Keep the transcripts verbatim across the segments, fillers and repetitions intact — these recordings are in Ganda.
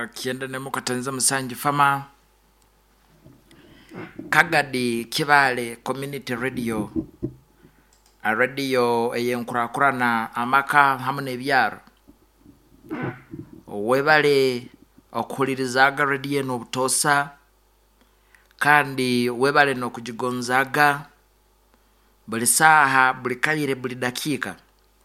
kienda ne mukatanza musanji fama Kagadi Kibale Community Radio a radio eyenkurakurana amaka hamwe n'ebyaro webale okulirizaga radio no butosa kandi webale no kujigonzaga buli saha buli kayire buli dakika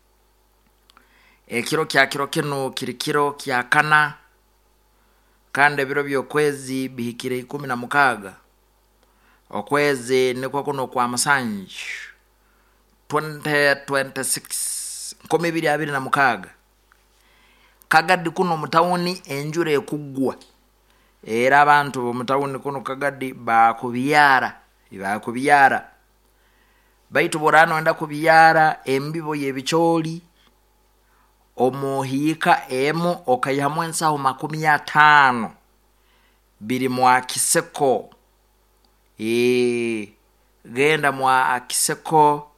ekiro kya kiro kino kirikiro kya kana kandi biro byokwezi bihikire ikumi na mukaga okwezi nikwo kuno kwa masanji twenty twenty-six kumi biri abiri na mukaga Kagadi kuno mutawuni enjure ekugwa era abantu bo mutawuni kuno Kagadi ba kubiyara ba kubiyara baitu borano enda kubiyara embibo yebicholi omuhika emo okayihamwe ensaho makumi atano biri mwa Kiseko e genda mwa Kiseko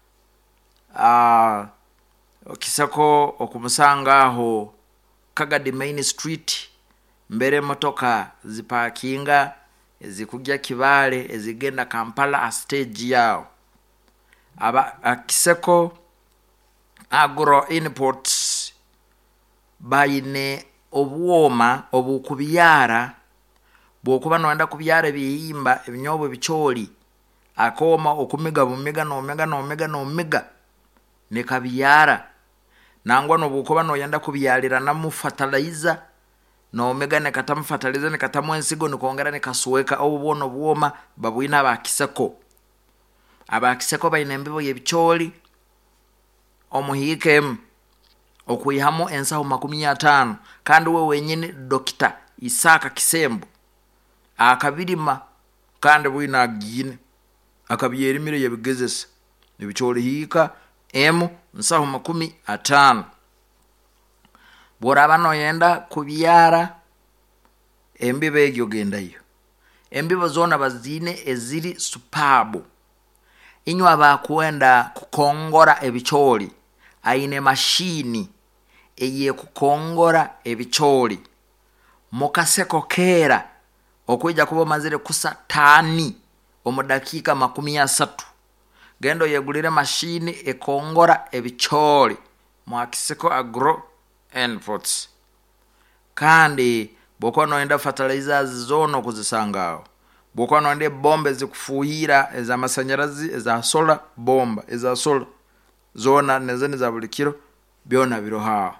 ah uh, Kiseko okumusanga aho Kagadi Main Street mbere motoka zipakinga ezikujja Kibale ezigenda Kampala a stage yao aba Kiseko Agro Imports bayine obuoma obukubiyara bwokuba noenda kubiyara biyimba ebinyobo bicholi akoma okumiga bumiga no omega no omega no omega ne kabiyara nangwa no bukoba no yenda kubiyalira na mu fertilizer no omega ne katamu fertilizer ne katamu ensigo ne kongera ne kasuweka obubono buoma babuina ba Kiseko aba Kiseko bayine mbibo yebicholi omuhike okuyihamo ensaho makumi atano kandi we wenyine Doctor Isaka Kisembo akabirima kandi buina agine akabiyerimire yebigezesa nibicholi hika emu nsaho makumi atano bora bano yenda kubiyara embibe egyo gendayo embibo zona bazine eziri superb inywa bakwenda kukongora ebicholi aine mashini eye kukongora ebicholi mukaseko kera okwijja kubo mazire kusa tani omudakika makumi asatu gendo yegulire mashini ekongora ebicholi mwa Kiseko Agro Imports kandi bokono enda fertilizers zono kuzisangao bokono ende bombe zikufuhira eza masanyarazi eza solar bomba eza solar zona nezene za bulikiro byona biroha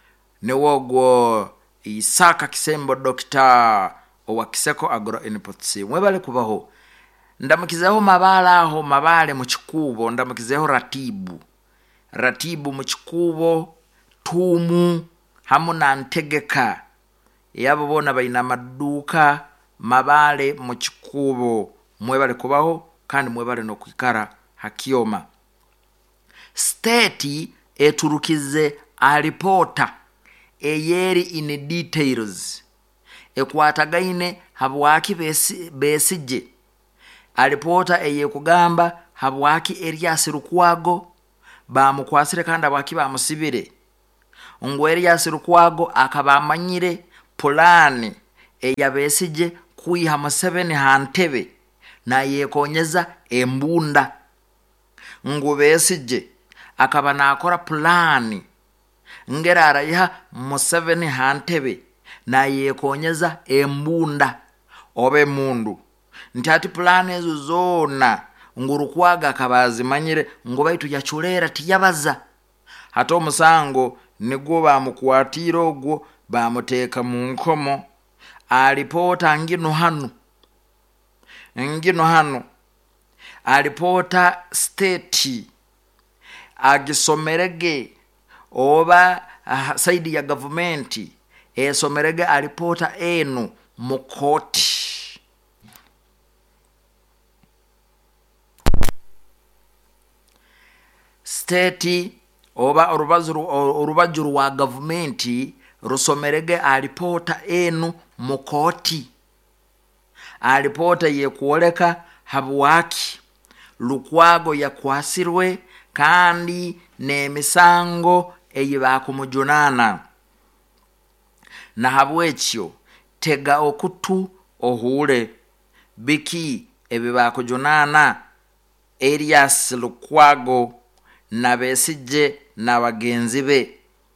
newogwo Isaka Kisembo Doctor owa Kiseko Agro Imports mwebale kubaho ndamukizeho mabala aho mabale mu kikubo ndamukizeho ratibu ratibu mu kikubo tumu hamuna ntegeka yabo bona bayina maduka mabale mu kikubo mwebale kubaho kandi mwebale no kwikara hakioma state eturukize a reporter eyeri in details ekwatagaine habwaki besi besije a reporter eye kugamba habwaki Elias Lukwago bamukwasire kandi abwaki bamusibire ngo Elias Lukwago akabamanyire plani eya besije kuyiha museveni hantebe na yekonyeza embunda ngo besije akaba nakora plani ngera arayiha museveni hantebe na yekonyeza embunda obe mundu ntati plani ezo zona ngurukwaga akabazi manyire ngo baitu yachulera tiyabaza hato omusango nigo bamukwatira ogwo bamuteka mu nkomo alipota ngino hanu ngino hanu alipota state agisomerege oba uh, saidi ya government esomerege alipota eno mukoti state oba orubazuru orubajuru wa government rusomerege alipota enu mukoti alipota yekuoleka habwaki Lukwago yakwasirwe kandi n'emisango eyiba kumujunana na habwekyo tega okutu ohuule biki ebyo bakujunaana Erias Lukwago na Besigye na bagenzi be.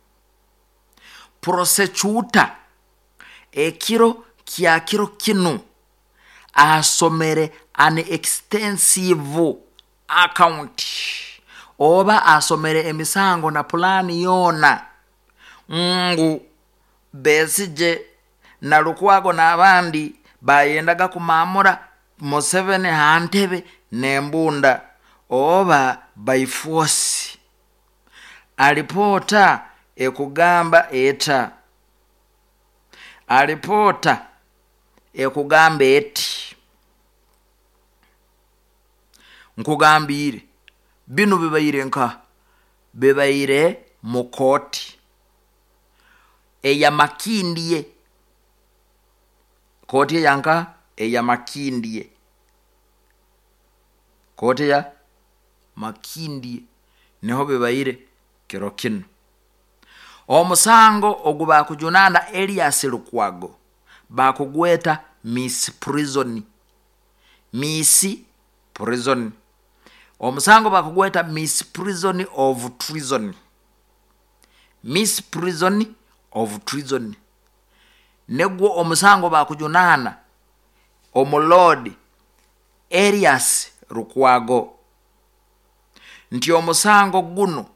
Prosecutor ekiro kya kiro kinu asomere an extensive account oba asomere emisango na plani yona ngu Besigye na Lukwago na abandi bayendaga kumamura Museveni hantebe nembunda oba by force. Alipota ekugamba eta alipota ekugamba eti nkugambire bino bebayire nka bebayire mu koti eya Makindye koti yanka eya Makindye koti ya Makindye neho bebayire kiro kino. Omusango oguba kujunana Erias Lukwago bakugweta Miss Prison. Miss Prison. Omusango bakugweta Miss Prison of Treason. Miss Prison of Treason. Negwo omusango bakujunana omulord Erias Lukwago. Nti omusango guno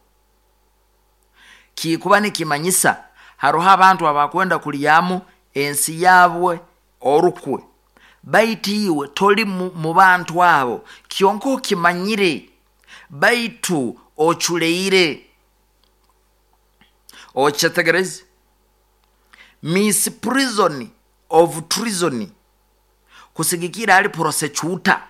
kikuba nikimanyisa haroha abantu abakwenda kuliyamu ensi yabwe orukwe baitiwe toli mu bantu abo kyonko kimanyire baitu ochuleire ochetegereze. Miss Prison of Treason kusigikira ali prosecutor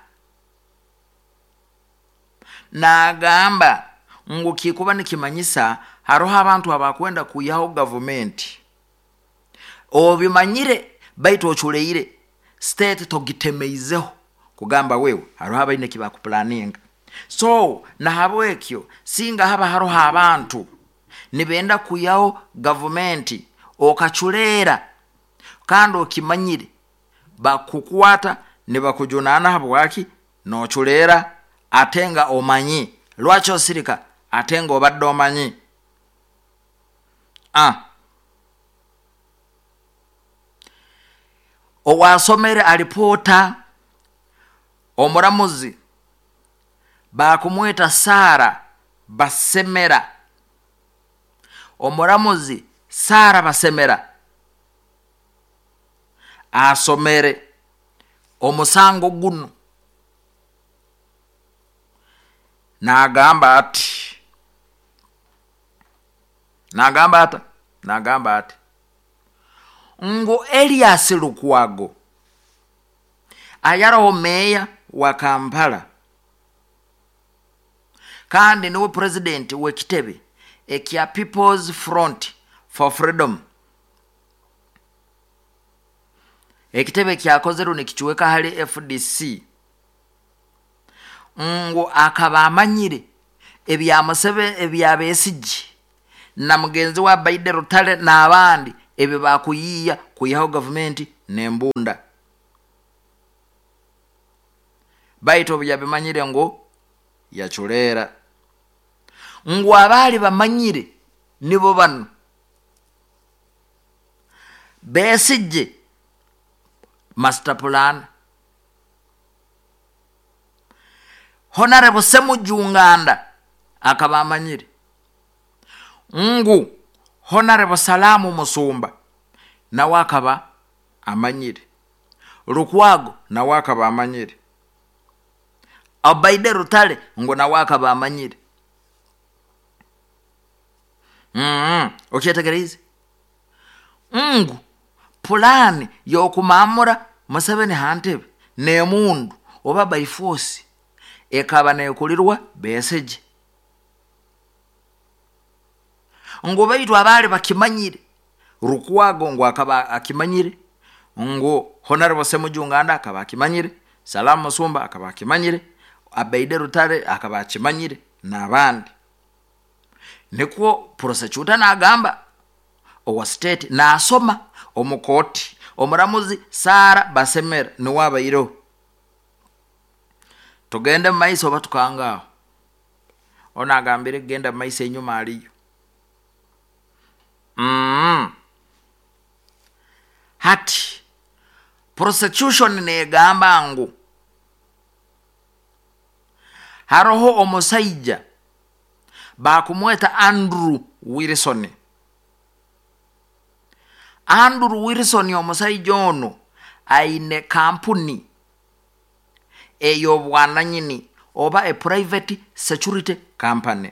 na gamba ngu kikuba nikimanyisa haroha abantu abakwenda kuyaho government obimanyire baitu ochuleire state togitemeizeho kugamba wewe haroha baine kibakuplaninga. So na habwekyo singa haba haroha abantu nibenda kuyaho government okachulera kandi okimanyire bakukwata nibakujunana habwaki nochulera atenga omanyi lwacho sirika atenga obadde omanyi. Ah owasomere alipota omuramuzi bakumweta Sara Basemera. Omuramuzi Sara Basemera asomere omusango guno nagamba ati nagamba ata nagamba ati ngo Erias Lukwago ayaraho meya wa Kampala kandi niwe president wekitebe ekya People's Front for Freedom. Ekitebe kyakozero nikichweka hali F D C ngo akaba amanyire ebya Museveni ebya Besigye na mugenzi wa Baide Rutale na abandi ebe bakuyiya kuyaho government nembunda baito byabimanyire ngo yachulera ngo abali bamanyire nibo bano Besigye master plan Honorable Semujunganda akaba amanyire ngu Honorable Salamu Musumba na wakaba amanyire Lukwago na wakaba amanyire Abaide Rutale ngo na wakaba amanyire. Mm okyetegereze ngu plani yokumamura Museveni hantebe nemundu oba by force ekaba nekulirwa Besigye ngo baitu abali bakimanyire Lukwago ngo akaba akimanyire ngo Honorable Semujunganda akaba akimanyire Salamu Musumba akaba akimanyire Abaide Rutale akaba akimanyire nabandi. Neko prosecutor nagamba owa state nasoma omukoti omuramuzi Sara Basemera niwabayiro tugende maiso batukanga ona agambire genda maiso enyuma aliyo mm hati prosecution negamba ngu haroho omusaija bakumweta Andrew Wilson Andrew Wilson omusaija ono aine kampuni eyo bwana nyini oba a private security company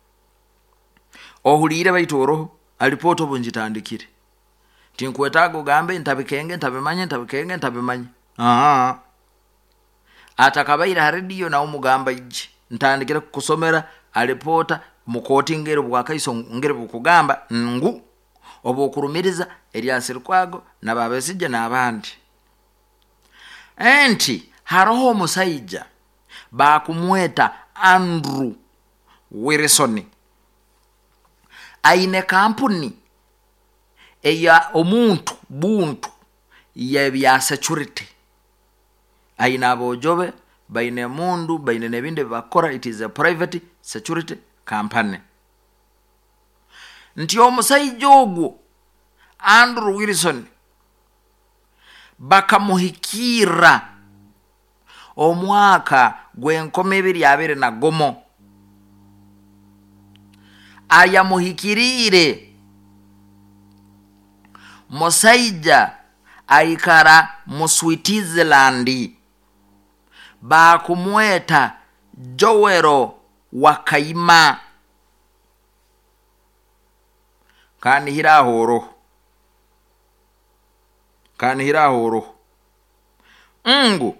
ohulire baitoro alipoto bunjitandikire tinkwetago gambe ntabikenge ntabimanye ntabikenge ntabimanye aha atakabaira radio na umugamba iji ntandikira kusomera alipota mukoti ngero bwakaiso ngero bukugamba ngu obukurumiriza eryasirikwago nababesije nabandi enti haroho musaija bakumweta Andrew Wilson aine kampuni eya omuntu buntu ya bya security aina bojobe baine mundu baine nebinde bakora it is a private security company nti omusaija ogwo Andrew Wilson bakamuhikira omwaka gwenkome ebiri abiri na gomo aya muhikirire musaija aikara mu Switzerland bakumweta Joel Wakaima kani hirahoro kani hirahoro ngu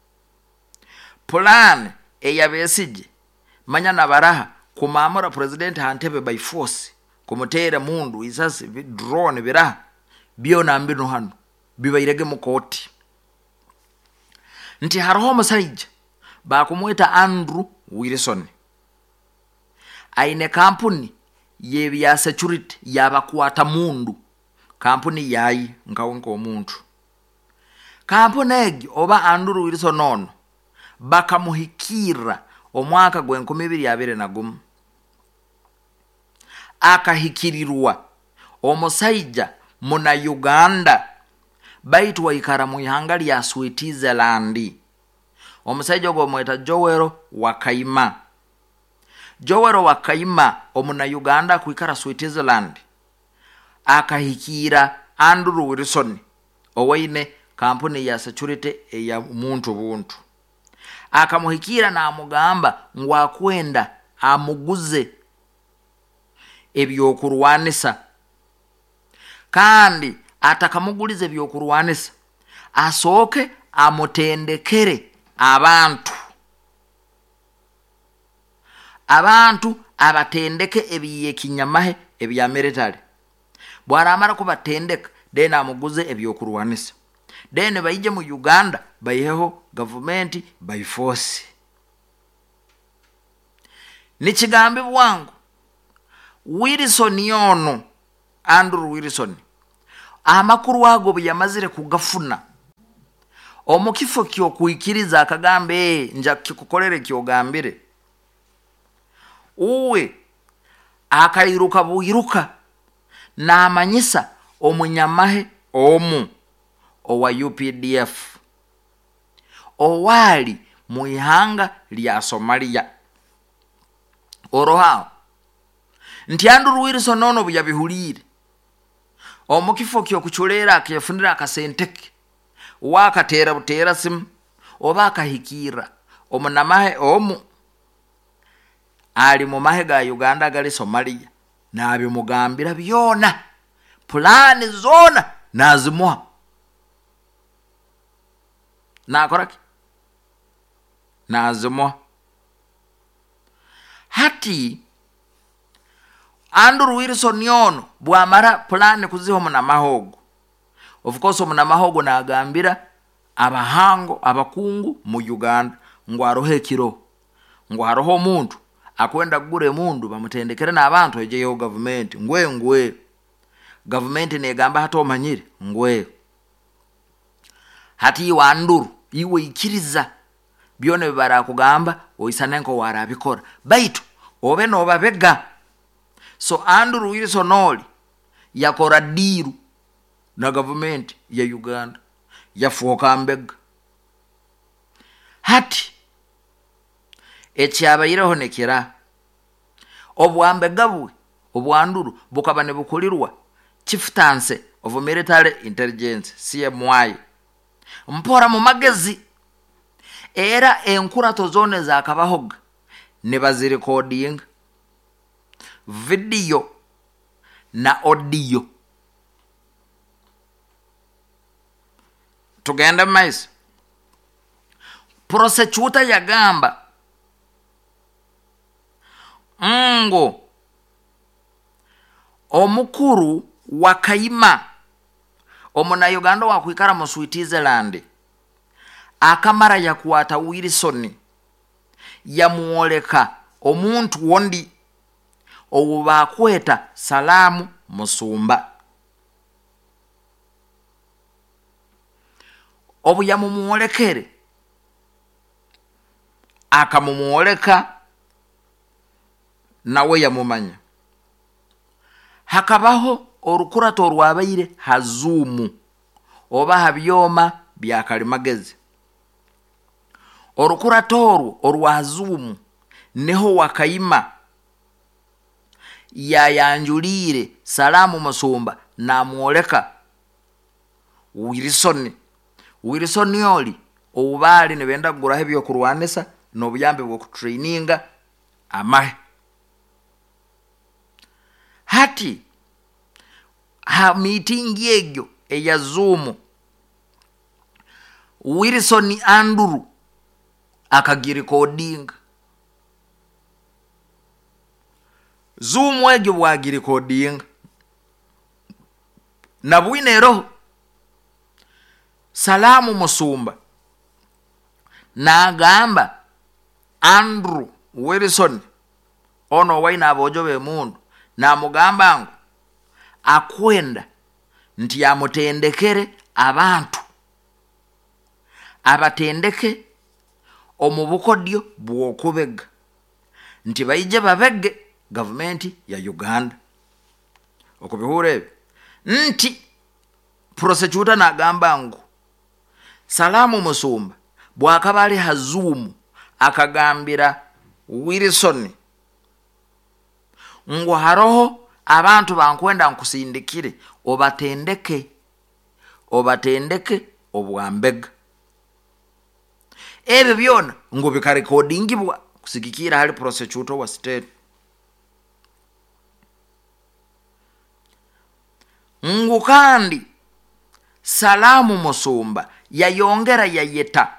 plan eyabesije manyana baraha kumamura president Hantebe by force kumutera mundu isasi drone biraha biona mbino hano bibayirege mukoti nti haroho musaija bakumweta Andrew Wilson aine kampuni yebya security yabakwata mundu kampuni yayi nkawonko omuntu kampuni egi oba Andrew Wilson ono bakamuhikira omwaka gwenkumi ebiri abiri na gumu akahikirirwa omusaija muna Uganda baitu waikara mu ihanga lya Switzerland omusaija ogwo mweta Joel Wakaima Joel Wakaima omuna Uganda kuikara Switzerland akahikira Andrew Wilson owaine kampuni ya security ya muntu buntu akamuhikira na amugamba ngwakwenda amuguze ebyokurwanisa kandi atakamugulize ebyokurwanisa asoke amutendekere abantu abantu abatendeke ebiye kinyamahe ebya military bwaramara kubatendeka dena amuguze ebyokurwanisa dene bayije mu Uganda bayeho government by force nikigambe bwangu Wilson yono Andrew Wilson amakuru wago byamazire kugafuna omukifo kyo kuikiriza akagambe nja kikukolere kyogambire uwe akairuka buyiruka na amanyisa omunyamahe omu owa U P D F owali mu ihanga lya Somalia oroha nti Andrew Wilson ono byabihulire omukifo kyo kuchulera akyefunira akasenteke wakatera butera sim oba akahikira omunamahe omu ali mu mahega ya Uganda gali Somalia nabyo mugambira byona plani zona nazimuha nakoraki nazimuha hati Andrew Wilson yono bwamara plani kuziho muna mahogo of course muna mahogo nagambira abahango abakungu mu Uganda ngo arohe kiro ngo haroho muntu akwenda gure mundu bamutendekere na abantu ejeyo government ngwe ngwe government negamba hata omanyire ngwe hati wanduru iwe ikiriza byone bibara kugamba oisanenko warabikora baitu obe no babega so Andrew Wilson oli yakora diru na government ya Uganda yafuoka mbega hati ekyabayireho nekira obwambega bwe obwanduru bukabane bukulirwa chieftaincy of military intelligence C M I mpora mu magezi era enkurato zone za kabahoga ne bazirecording video na audio tugenda mais prosecutor yagamba ngo omukuru wakaima omuna Uganda wakwikara mu Switzerland akamara yakwata Wilson yamuoleka omuntu wondi obubakweta Salamu Musumba obu yamumuolekere akamumuoleka nawe yamumanya hakabaho orukurato rwabaire hazumu oba habyoma byakalimagezi orukurato orwazumu neho wakaima yayanjulire Salamu Musumba na muoleka Wilson Wilson yoli obali ne benda kugura hebyo kurwanesa no buyambe bwo kutraininga amahe hati ha meeting yegyo eya Zoom Wilson Andrew akagiri coding Zoom wegyo bwagiri coding na bwinero Salamu Musumba na gamba Andrew Wilson ono waina abojobe mundu na mugamba ngo akwenda nti amutendekere abantu abatendeke omubukodyo bwokubega nti bayije babege government ya Uganda okubihure nti prosecutor na gamba ngo Salamu Musumba bwakabali hazumu akagambira Wilson ngo haroho abantu bankwenda nkusindikire obatendeke obatendeke obwambega ebe byona ngo bikarecordingibwa kusigikira hali prosecutor wa state ngo kandi Salamu Musumba yayongera yayeta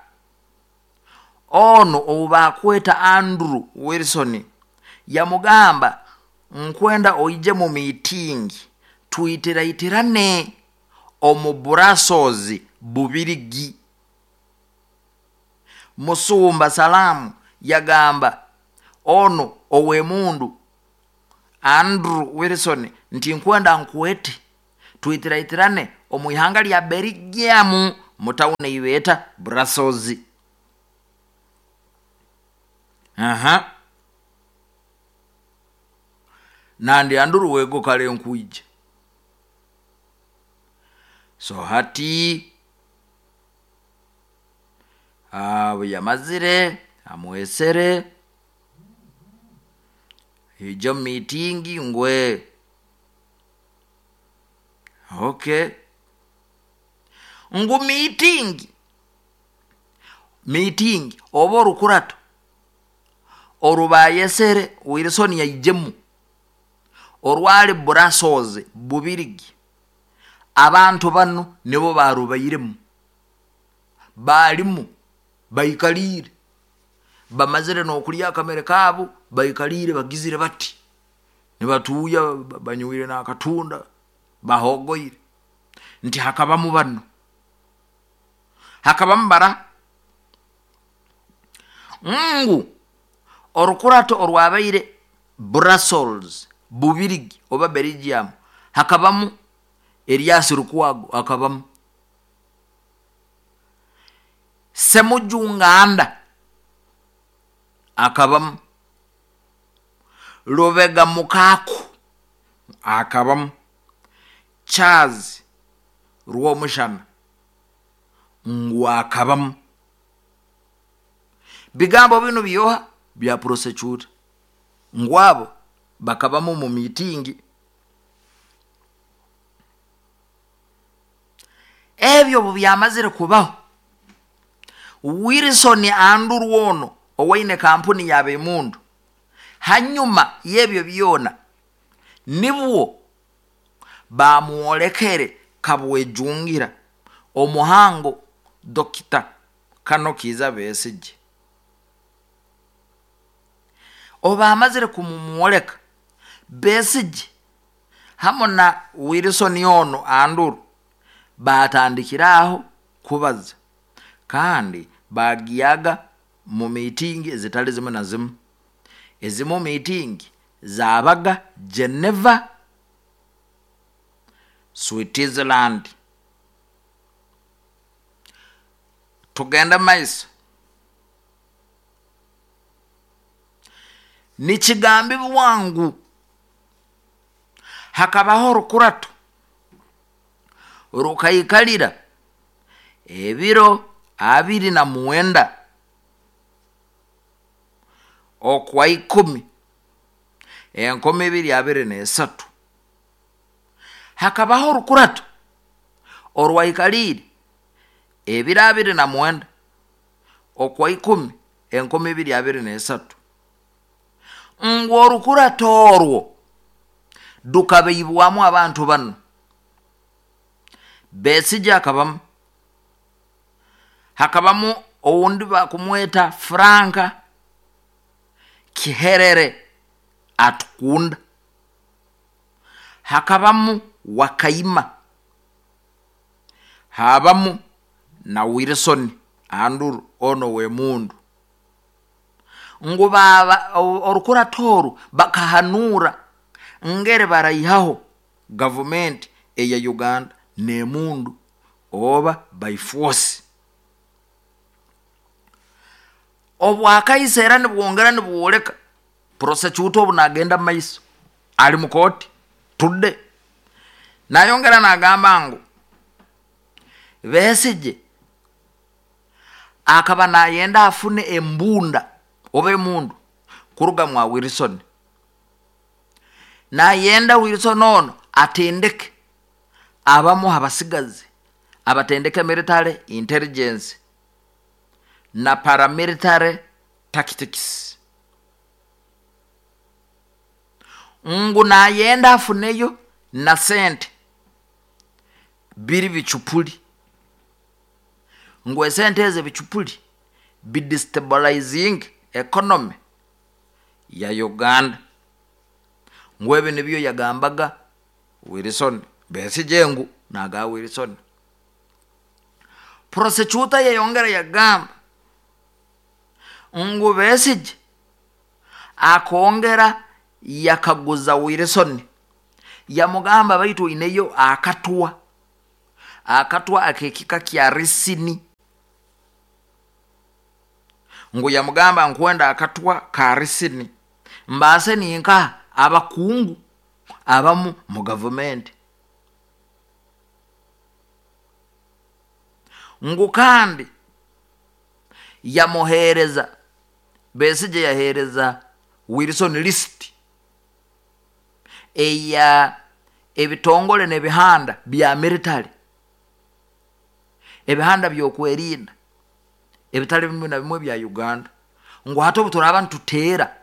ono obakweta Andrew Wilson yamugamba nkwenda oije mu meeting tuitira itirane omuburasozi bubirigi Musumba Salamu yagamba ono owe mundu Andrew Wilson nti nkwenda nkwete tuitira itirane omuyanga lya Belgium mutawune ibeta Brussels aha nandi Andrew wego kale nkuije so hati abo yamazire amwesere hijo meeting ngwe okay ngu meeting meeting obo rukurato orubayesere Wilson yajemu orwali Brussels bubirigi abantu bano nibo barubayiremu balimu bayikalire bamazire no kuliya kamere kabo bayikalire bagizire bati nibatuya banyuwire na katunda bahogoyire nti hakabamu bano hakabambara ngu orukurato orwabaire Brussels bubirigi oba Belgium hakabamu Elias Lukwago akabamu, Semujunganda akabamu, Lubega Mukaku akabamu, Charles Rwomushana ngwa akabamu. Bigambo bino byoha bya prosecutor ngwabo bakabamu mu meeting. Ebyo byamazire kubaho. Wilson Anduru ono owaine kampuni ya Bemundu, hanyuma yebyo byona nibwo bamuolekere kabwejungira omuhango Dokita Kano Kiza Besigye. Oba amazire kumumuoleka Besigye hamona Wilson ono Anduru batandikiraho kubaza kandi bagiyaga mu meeting ezitali zimu na zimu. Ezimu meeting zabaga Geneva, Switzerland. Tugenda maiso nikigambi bwangu hakabaho Rukurato rukayikalira ebiro abiri na muwenda okwa ikumi enkumi ibiri abiri n'esatu. Hakabaho Rukurato orwayikalire ebiro abiri na muwenda okwa ikumi enkumi ibiri abiri n'esatu. Ngwo Rukurato orwo dukabeyibwamu abantu bano. Besigye akabamu, hakabamu owundi bakumweta Franka Kiherere Atukunda, hakabamu Wakayima, habamu na Wilson Anduru ono Wemundu. Ngo baba Orukurato bakahanura ngere barayihaho government eya Uganda nemundu oba by force. Obwakayisera nibwongera nibwoleka prosecutor obunagenda maiso ali mu court tudde nayongera nagamba ngo Besigye akaba nayenda afune embunda obe mundu kuruga mwa Wilson, nayenda Wilson ono atendeke abamu abasigazi abatendeke military intelligence na paramilitary tactics. Ngu nayenda afuneyo na sente biri bichupuli. Ngu sente eze bichupuli bidestabilizing economy ya Uganda. Ngwebe nibyo yagambaga Wilson. Besigye ngu naga Wilson. Prosecutor yayongera yagamba ngu Besigye akongera yakaguza Wilson yamugamba baitu ineyo akatwa akatwa akekika kya risini. Ngu yamugamba nkwenda akatwa ka risini mbase ninka abakungu abamu mu government. Ngu kandi yamuhereza Besigye yahereza Wilson list eya ebitongole nebihanda bya military, ebihanda byokwerinda ebitali bimwe na bimwe bya Uganda. Ngu hato buturaba ntutera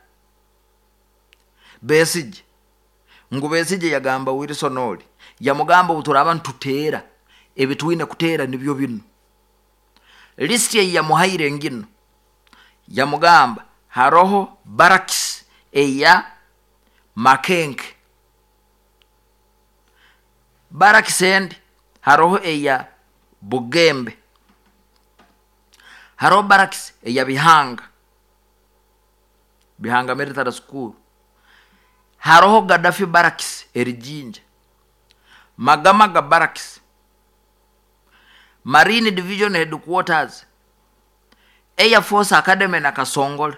Besigye. Ngu Besigye yagamba Wilson oli yamugamba buturaba ntutera ebitwine kutera nibyo bino. List ye ya muhaire ngino yamugamba haroho barracks eya Makenke, barracks endi haroho eya Bugembe, haroho barracks eya Bihanga, Bihanga military school, haroho Gaddafi barracks erijinja, Magamaga Barracks, Marine Division Headquarters, Air Force Academy na Kasongole,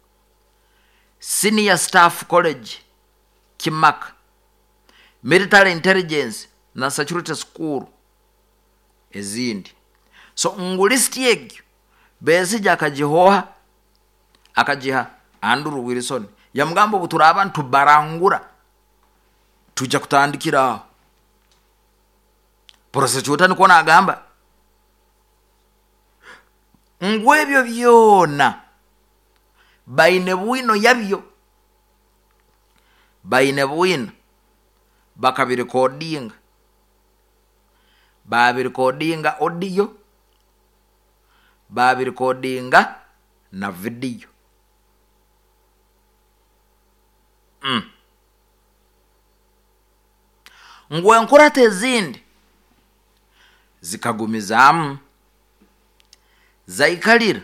Senior Staff College Kimak, Military Intelligence na Security School ezindi. So ngulist yegyo Besigye akajihoha akajiha Andrew Wilson yamugamba butura abantu barangura tujja kutandikira prosecutor niko nagamba ngwebyo byona baine bwino yabyo baine bwino bakabirecordinga babirecordinga audio babirecordinga na video. mm. Ngwe nkurate zindi zikagumizamu zaikalira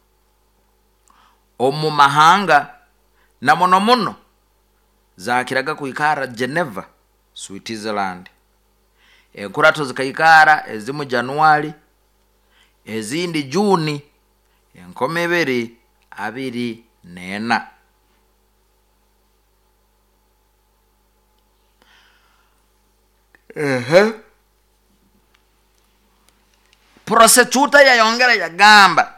omu mahanga na muno muno zakiraga kuikara Geneva, Switzerland. Enkurato zikaikara ezimu Januari, ezindi Juni, enkomebere abiri nena. Ehe. Prosecutor yayongera yagamba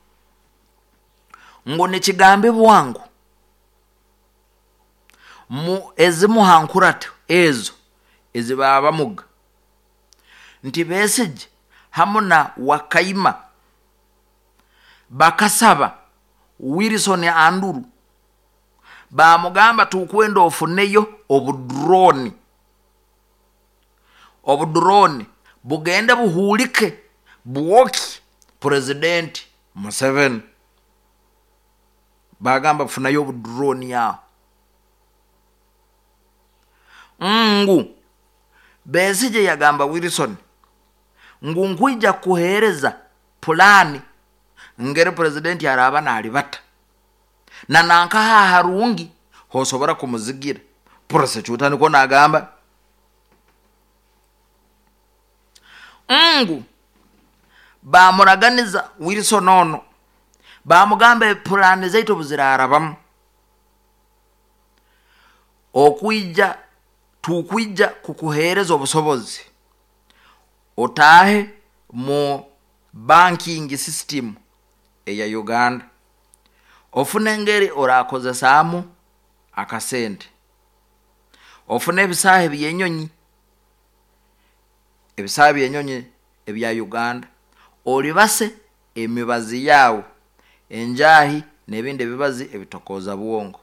ngo nekigambe bwangu mu ezimu hankurato ezo ezibaba muga nti Besigye hamuna Wakaima bakasaba Wilson Anduru bamugamba tukwenda ofuneyo obudrone obudrone bugenda buhulike buwoki President Museveni bagamba funayo obudrone ya ngu Besigye yagamba Wilson ngu nkwija kuhereza plani ngere president yaraba nalibata na nanka ha harungi hosobora kumuzigira prosecutor niko nagamba ngu bamuraganiza Wilson ono bamugambe plani zaito buzirarabam okwija tukwija kukuhereza obusobozi otahe mu banking system eya Uganda ofune ngeri orakoze samu akasente ofune bisahe byenyonyi ebisahe byenyonyi ebya Uganda olibase emibazi yawo enjahi nebinde bibazi ebitokoza buwongo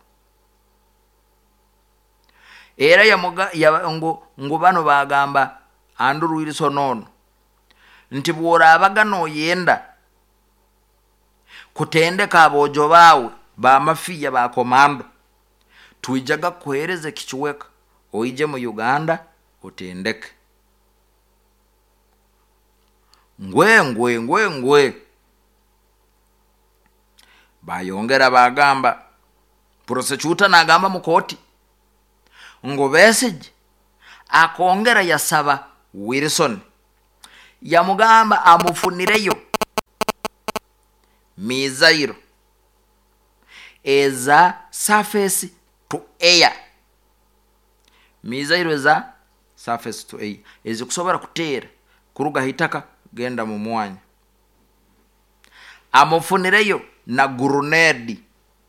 era ya muga ya ngo ngubano bagamba Andrew Wilson ono nti bwora abagano yenda kutendeka abojo bawe ba mafiya ba komando tuijaga kuhereze kichweka oije mu Uganda utendeke ngwe ngwe ngwe ngwe bayongera bagamba prosecutor nagamba mukoti ngo Besigye akongera yasaba Wilson yamugamba amufunireyo mizairo eza surface to air mizairo eza surface to air ezi kusobora kutera kuruga hitaka genda mu mwanya amufunireyo na grenade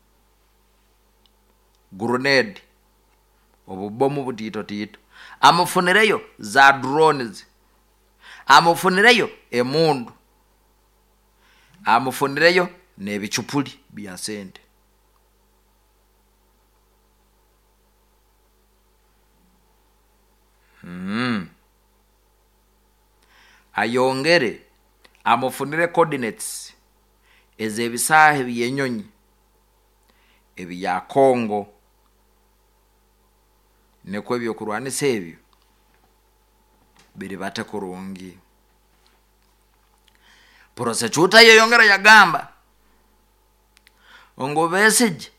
grenade obubomu butito tito amufunireyo za drones amufunireyo emundu amufunireyo nebichupuli bya sente hmm ayongere amufunire coordinates ezebisahe byenyonyi ebi ya Kongo nekwe byo kurwanisa ebyo biri bate kurungi prosecutor yeyongera yagamba ngo Besigye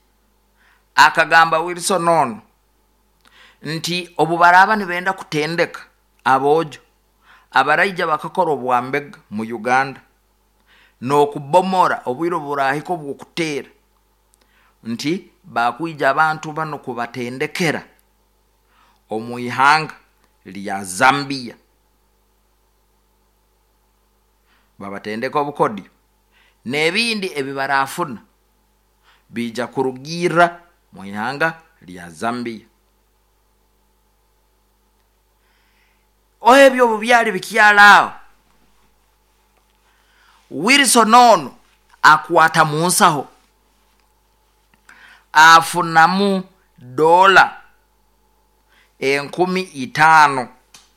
akagamba Wilson ono nti obubaraba nibenda kutendeka abojo abaraija bakakora obwambega mu Uganda n'okubomora obwiro burahiko bw'okuteera nti bakwija abantu bano kubatendekera omu ihanga lya Zambia babatendeka obukodi n'ebindi ebibarafuna bija kurugira mu ihanga lya Zambia. Ohebyo bubyali bikyalao Wilson ono akwata munsaho afunamu dola enkumi itano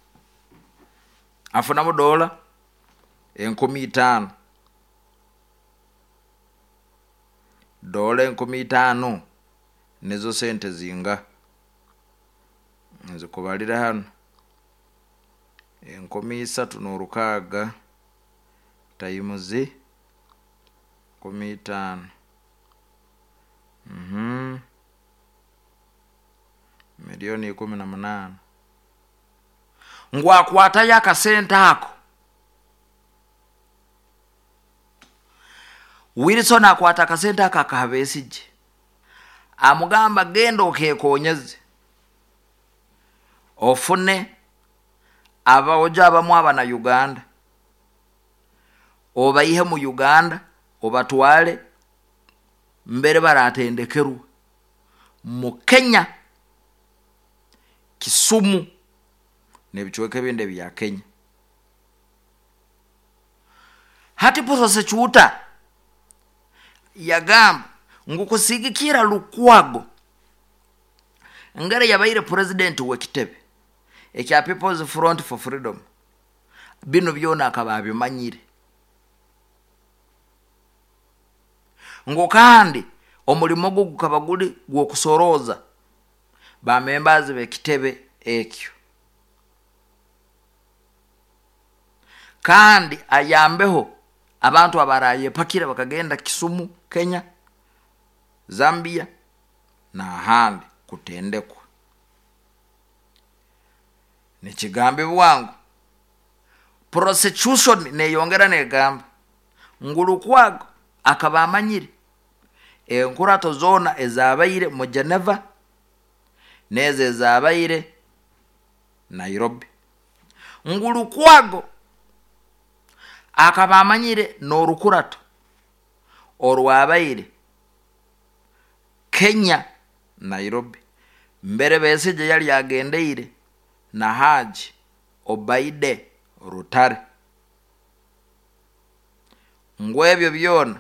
afunamu dola enkumi itano dola enkumi itano nezo sente zinga nzikubalira hano enkumi isatu n'orukaga tayimuzi kumi itano mhm milioni kumi na munana ngwakwata yakasente ako Wilson akwata akasente aka kahabesije amugamba genda okekonyeze ofune abaoja abamu abana Uganda obayihe mu Uganda obatwale mbere baratendekerwa mu Kenya Kisumu nebichweke binde bya Kenya. Hati posose chuta yagamba ngukusigikira Lukwago ngare yabaire president wekitebe ekya People's Front for Freedom bino byona akababyo manyire ngo kandi omulimo gwo gukabaguli gwo kusoroza ba members bekitebe ekyo kandi ayambeho abantu abaraye pakira bakagenda Kisumu Kenya Zambia na handi kutendekwa nikigambe bwangu prosecution neyongera negamba ngulukwago akabamanyire enkurato zona ezabayire mu Geneva neze ezabayire Nairobi ngulukwago akabamanyire n'orukurato orwabayire Kenya Nairobi mbere beseje yali yagendeire na Haji Obaide Rutare ngwebyo byona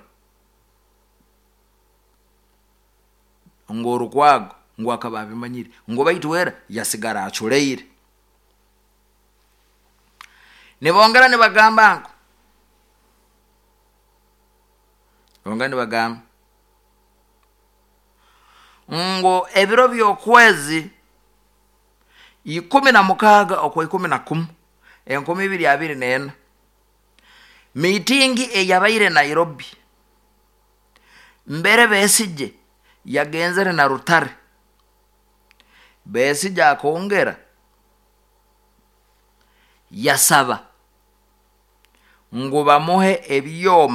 ngorukwago ngwakababimanyire ngo bayitwera yasigara achuleire nibongera nibagamba ngo bongani bagamba ngo ebiro byokwezi ikumi na mukaga okwa ikumi na kumu enkumi ibiri abiri nena meetingi eyabaire Nairobi mbere besije yagenzere na Rutare besije akongera yasaba ngo bamuhe ebyoma